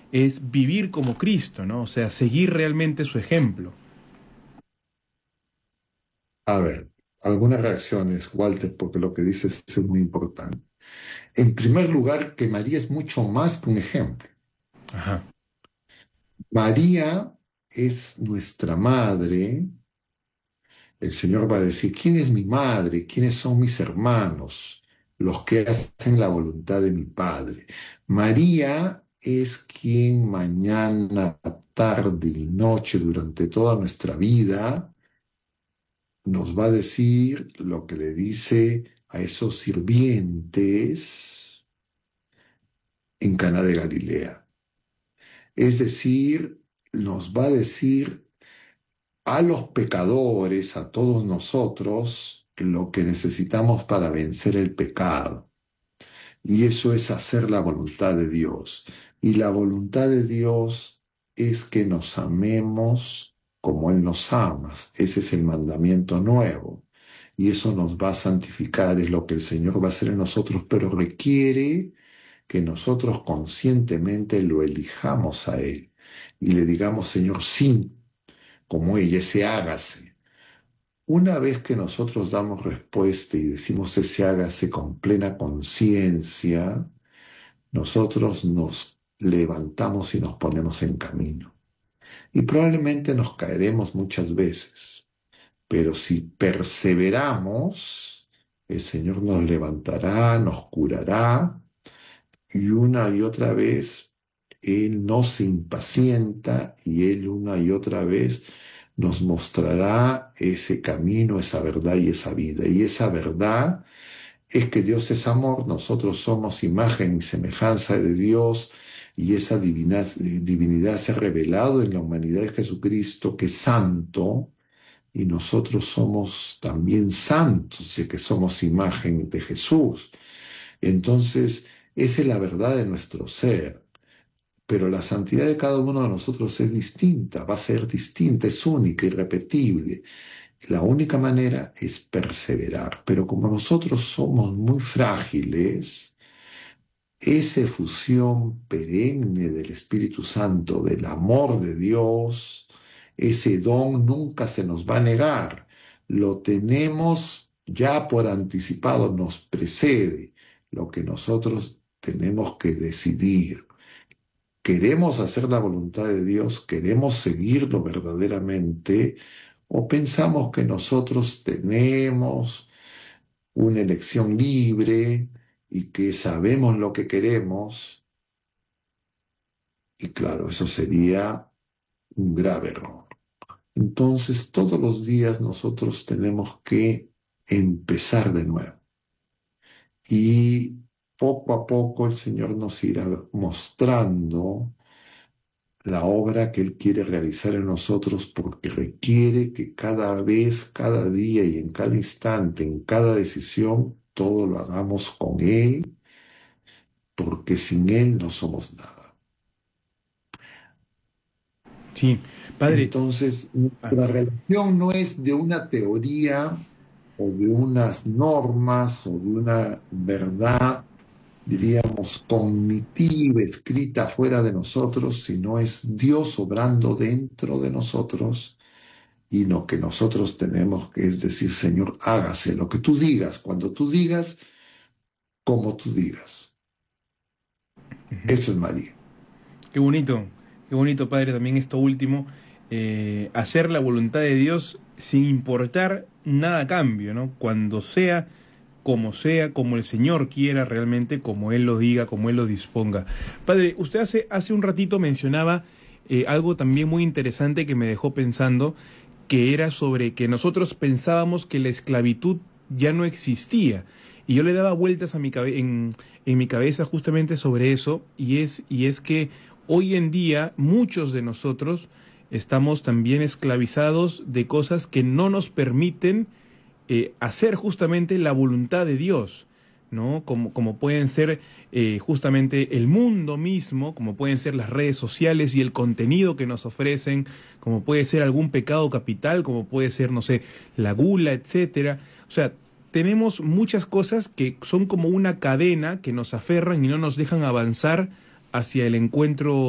es vivir como Cristo, ¿no? O sea, seguir realmente su ejemplo. A ver, algunas reacciones, Walter, porque lo que dices es muy importante. En primer lugar, que María es mucho más que un ejemplo. Ajá. María es nuestra madre. El Señor va a decir, ¿quién es mi madre? ¿Quiénes son mis hermanos? Los que hacen la voluntad de mi Padre. María es quien mañana, tarde y noche, durante toda nuestra vida, nos va a decir lo que le dice a esos sirvientes en Caná de Galilea. Es decir, nos va a decir a los pecadores, a todos nosotros, lo que necesitamos para vencer el pecado. Y eso es hacer la voluntad de Dios. Y la voluntad de Dios es que nos amemos como Él nos ama. Ese es el mandamiento nuevo. Y eso nos va a santificar, es lo que el Señor va a hacer en nosotros, pero requiere que nosotros conscientemente lo elijamos a Él y le digamos, Señor, sí, como ella, ese hágase. Una vez que nosotros damos respuesta y decimos ese hágase con plena conciencia, nosotros nos levantamos y nos ponemos en camino. Y probablemente nos caeremos muchas veces, pero si perseveramos, el Señor nos levantará, nos curará y una y otra vez Él no se impacienta y Él una y otra vez nos mostrará ese camino, esa verdad y esa vida. Y esa verdad es que Dios es amor, nosotros somos imagen y semejanza de Dios y esa divinidad se ha revelado en la humanidad de Jesucristo, que es santo, y nosotros somos también santos, ya que somos imagen de Jesús. Entonces, esa es la verdad de nuestro ser. Pero la santidad de cada uno de nosotros es distinta, va a ser distinta, es única, irrepetible. La única manera es perseverar. Pero como nosotros somos muy frágiles, esa efusión perenne del Espíritu Santo, del amor de Dios, ese don nunca se nos va a negar. Lo tenemos ya por anticipado, nos precede. Lo que nosotros tenemos que decidir. ¿Queremos hacer la voluntad de Dios? ¿Queremos seguirlo verdaderamente? ¿O pensamos que nosotros tenemos una elección libre y que sabemos lo que queremos? Y claro, eso sería un grave error. Entonces, todos los días nosotros tenemos que empezar de nuevo. Y poco a poco el Señor nos irá mostrando la obra que Él quiere realizar en nosotros, porque requiere que cada vez, cada día y en cada instante, en cada decisión, todo lo hagamos con Él, porque sin Él no somos nada. Sí, padre. Entonces, Ah, nuestra relación no es de una teoría o de unas normas o de una verdad, diríamos, cognitiva escrita fuera de nosotros, sino es Dios obrando dentro de nosotros. Y lo que nosotros tenemos que es decir, Señor, hágase lo que tú digas, cuando tú digas, como tú digas. Eso es María. qué bonito, padre, también esto último, hacer la voluntad de Dios sin importar nada a cambio, ¿no? Cuando sea, como el Señor quiera realmente, como Él lo diga, como Él lo disponga. Padre, usted hace un ratito mencionaba algo también muy interesante que me dejó pensando, que era sobre que nosotros pensábamos que la esclavitud ya no existía. Y yo le daba vueltas a en mi cabeza justamente sobre eso, y es que hoy en día muchos de nosotros estamos también esclavizados de cosas que no nos permiten hacer justamente la voluntad de Dios, ¿no? Como pueden ser justamente el mundo mismo, como pueden ser las redes sociales y el contenido que nos ofrecen, como puede ser algún pecado capital, como puede ser, no sé, la gula, etcétera. O sea, tenemos muchas cosas que son como una cadena que nos aferran y no nos dejan avanzar hacia el encuentro